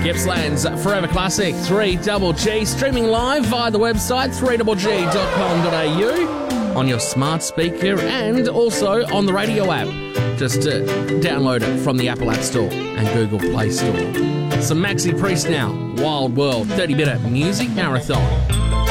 Gippsland's Forever Classic, 3GG, streaming live via the website 3GG.com.au on your smart speaker and also on the radio app. Just download it from the Apple App Store and Google Play Store. Some Maxi Priest now, Wild World, 30-minute music marathon.